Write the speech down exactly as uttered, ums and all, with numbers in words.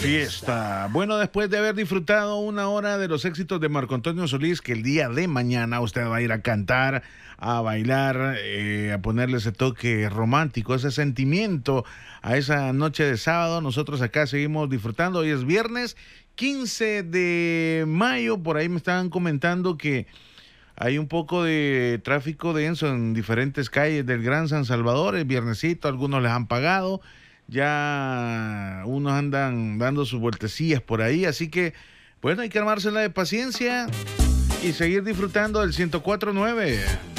fiesta. Bueno, después de haber disfrutado una hora de los éxitos de Marco Antonio Solís, que el día de mañana usted va a ir a cantar, a bailar, eh, a ponerle ese toque romántico, ese sentimiento a esa noche de sábado. Nosotros acá seguimos disfrutando. Hoy es viernes quince de mayo. Por ahí me estaban comentando que hay un poco de tráfico denso en diferentes calles del Gran San Salvador. El viernesito algunos les han pagado. Ya unos andan dando sus vueltecillas por ahí, así que bueno, hay que armársela de paciencia y seguir disfrutando del ciento cuatro punto nueve.